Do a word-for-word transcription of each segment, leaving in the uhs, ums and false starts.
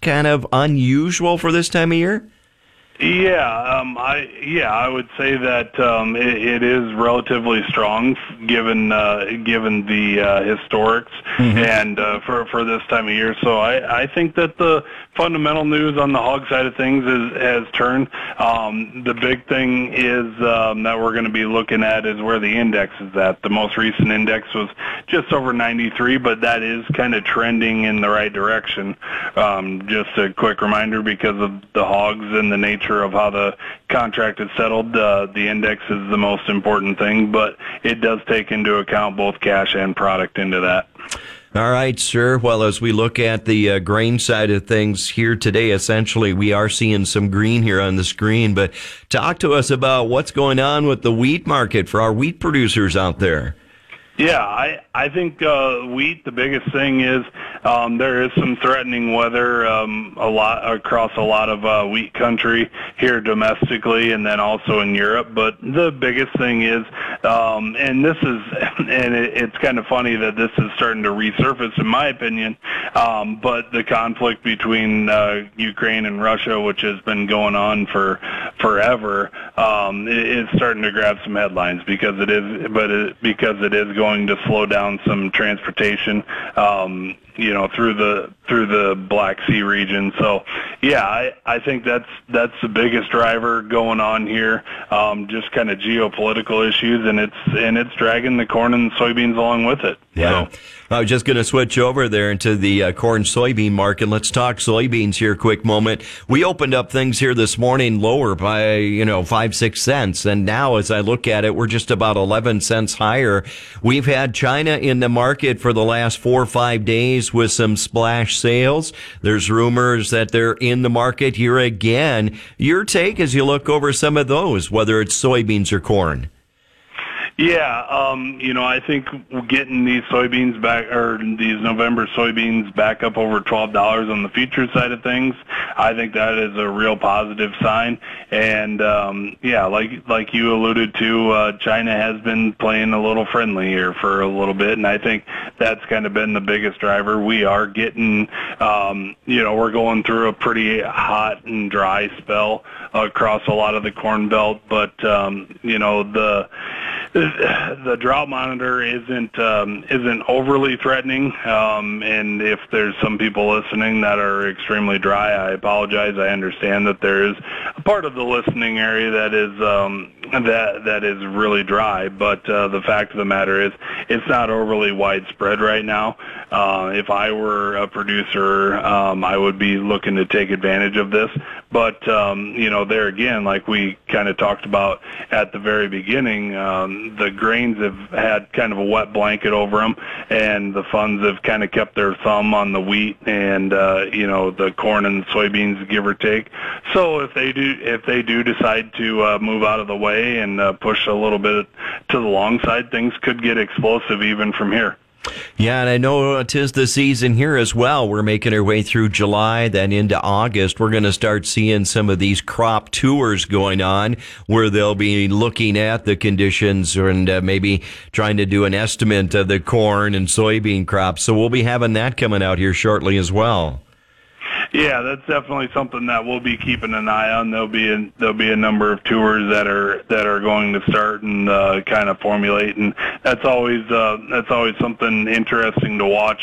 kind of unusual for this time of year? Yeah, um, I yeah, I would say that um, it, it is relatively strong given uh, given the uh, historics mm-hmm. and uh, for for this time of year. So I, I think that the fundamental news on the hog side of things is, has turned. Um, the big thing is um, that we're going to be looking at is where the index is at. The most recent index was just over ninety-three, but that is kind of trending in the right direction. Um, just a quick reminder, because of the hogs and the nature of how the contract is settled, uh, the index is the most important thing, but it does take into account both cash and product into that. All right, sir. Well, as we look at the uh, grain side of things here today, essentially we are seeing some green here on the screen, but talk to us about what's going on with the wheat market for our wheat producers out there. Yeah, I, I think uh, wheat, the biggest thing is um, there is some threatening weather um, a lot across a lot of uh, wheat country here domestically and then also in Europe. But the biggest thing is, um, and this is, and it, it's kind of funny that this is starting to resurface in my opinion, um, but the conflict between uh, Ukraine and Russia, which has been going on for forever, um, is starting to grab some headlines because it is, but it, because it is going going to slow down some transportation, um, you know, through the through the Black Sea region. So, yeah, I, I think that's that's the biggest driver going on here. Um, just kind of geopolitical issues, and it's and it's dragging the corn and soybeans along with it. Yeah, so. I was just going to switch over there into the uh, corn soybean market. Let's talk soybeans here. Quick moment. We opened up things here this morning lower by you know five six cents, and now as I look at it, we're just about eleven cents higher. We've had China in the market for the last four or five days with some splash sales. There's rumors that they're in the market here again. Your take as you look over some of those, whether it's soybeans or corn? Yeah, um, you know, I think getting these soybeans back, or these November soybeans back up over twelve dollars on the futures side of things, I think that is a real positive sign. And, um, yeah, like like you alluded to, uh, China has been playing a little friendly here for a little bit, and I think that's kind of been the biggest driver. We are getting, um, you know, we're going through a pretty hot and dry spell across a lot of the Corn Belt, but, um, you know, the... the drought monitor isn't um, isn't overly threatening, um, and if there's some people listening that are extremely dry, I apologize. I understand that there is a part of the listening area that is um, that that is really dry, but uh, the fact of the matter is it's not overly widespread right now. Uh, if I were a producer, um, I would be looking to take advantage of this. But, um, you know, there again, like we kind of talked about at the very beginning, um, the grains have had kind of a wet blanket over them, and the funds have kind of kept their thumb on the wheat and, uh, you know, the corn and soybeans, give or take. So if they do, if they do decide to uh, move out of the way and uh, push a little bit to the long side, things could get explosive even from here. Yeah, and I know 'tis the season here as well. We're making our way through July, then into August. We're going to start seeing some of these crop tours going on where they'll be looking at the conditions and uh, maybe trying to do an estimate of the corn and soybean crops. So we'll be having that coming out here shortly as well. Yeah, that's definitely something that we'll be keeping an eye on. There'll be a, there'll be a number of tours that are that are going to start and uh, kind of formulate, and that's always uh, that's always something interesting to watch,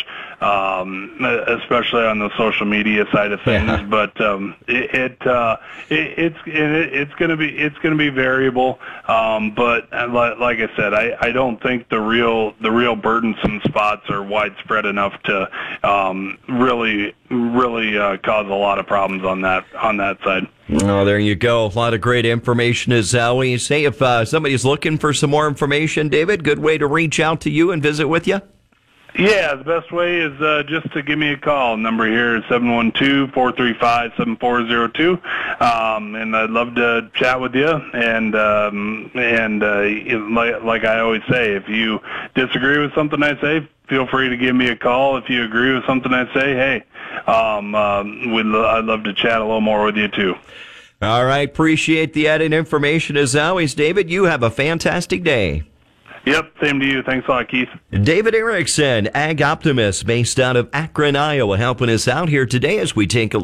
um, especially on the social media side of things. Yeah. But um, it, it, uh, it it's it, it's going to be it's going to be variable. Um, but like I said, I, I don't think the real the real burdensome spots are widespread enough to um, really really uh, cause a lot of problems on that on that side. Oh, there you go. A lot of great information, as always. Say, if uh, somebody's looking for some more information, David, good way to reach out to you and visit with you? Yeah, the best way is uh, just to give me a call. Number here is seven one two, four three five, seven four zero two, um, and I'd love to chat with you. And um, and uh, like, like I always say, if you disagree with something I say, feel free to give me a call. If you agree with something I say, hey, um, um, we'd lo- I'd love to chat a little more with you too. All right, appreciate the added information as always, David. You have a fantastic day. Yep, same to you. Thanks a lot, Keith. David Erickson, Ag Optimist, based out of Akron, Iowa, helping us out here today as we take a